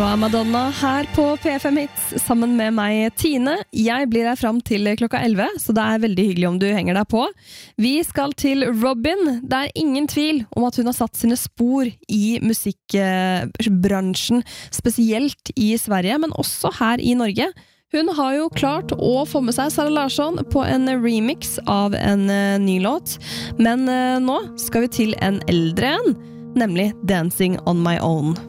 Madonna her på P5 Hits sammen med meg Tine. Jeg blir her fram til klokka 11, så det er veldig hyggelig om du henger deg på. Vi skal til Robyn. Det er ingen tvil om at hun har satt sine spor i musikkbransjen, spesielt i Sverige, men også her i Norge. Hun har jo klart å få med seg Sara Larsson på en remix av en ny låt, men nå skal vi til en eldre en, nemlig Dancing on My Own.